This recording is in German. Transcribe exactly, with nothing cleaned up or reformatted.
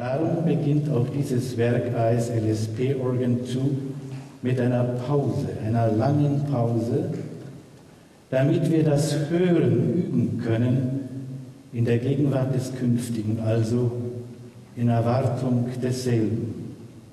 Darum beginnt auch dieses Werk A S L S P Organ zwei mit einer Pause, einer langen Pause, damit wir das Hören üben können in der Gegenwart des Künftigen, also in Erwartung desselben.